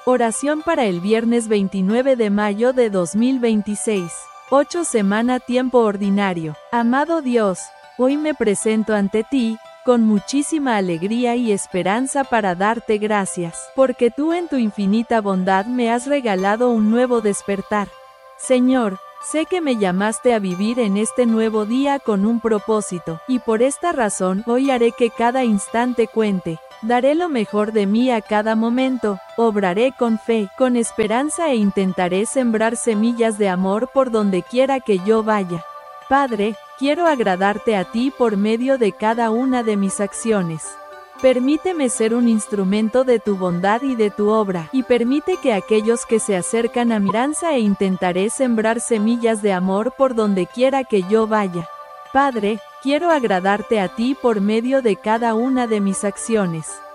Oración para el viernes 29 de mayo de 2026. 8 semana tiempo ordinario. Amado Dios, hoy me presento ante ti, con muchísima alegría y esperanza para darte gracias, porque tú en tu infinita bondad me has regalado un nuevo despertar. Señor, sé que me llamaste a vivir en este nuevo día con un propósito, y por esta razón hoy haré que cada instante cuente. Daré lo mejor de mí a cada momento, obraré con fe, con esperanza e intentaré sembrar semillas de amor por donde quiera que yo vaya. Padre, quiero agradarte a ti por medio de cada una de mis acciones. Permíteme ser un instrumento de tu bondad y de tu obra, y permite que aquellos que se acercan a mi esperanza e intentaré sembrar semillas de amor por donde quiera que yo vaya. Padre, quiero agradarte a ti por medio de cada una de mis acciones.